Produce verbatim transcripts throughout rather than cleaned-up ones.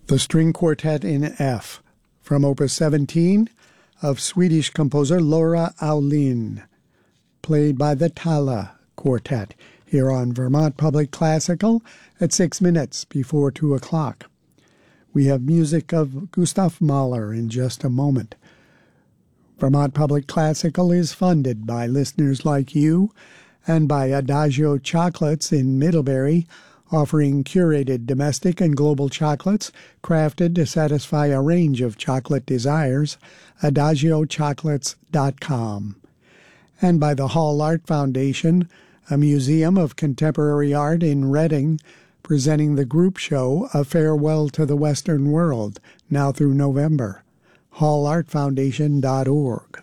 The String Quartet in F, from Opus seventeen of Swedish composer Laura Aulin, played by the Tala Quartet, here on Vermont Public Classical at six minutes before two o'clock. We have music of Gustav Mahler in just a moment. Vermont Public Classical is funded by listeners like you and by Adagio Chocolates in Middlebury, offering curated domestic and global chocolates crafted to satisfy a range of chocolate desires, adagio chocolates dot com. And by the Hall Art Foundation, a museum of contemporary art in Reading, presenting the group show A Farewell to the Western World, now through November. hall art foundation dot org.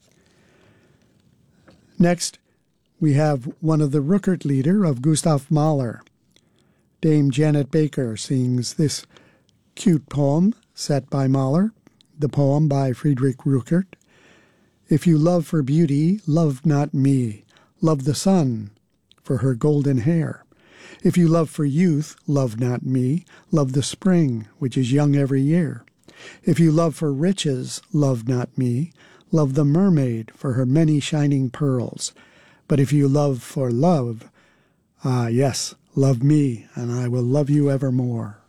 Next, we have one of the Ruckert Lieder of Gustav Mahler. Dame Janet Baker sings this cute poem set by Mahler, the poem by Friedrich Ruckert. If you love for beauty, love not me. Love the sun for her golden hair. If you love for youth, love not me. Love the spring, which is young every year. If you love for riches, love not me. Love the mermaid for her many shining pearls. But if you love for love, ah, yes, love me, and I will love you evermore.